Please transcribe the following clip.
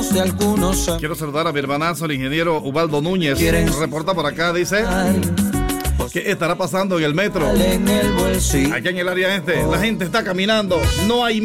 amigos de algunos años. Quiero saludar a mi hermanazo, el ingeniero Ubaldo Núñez. Reporta por acá, dice ¿qué estará pasando en el metro? En el bolsillo. Allá en el área este, la gente está caminando, no hay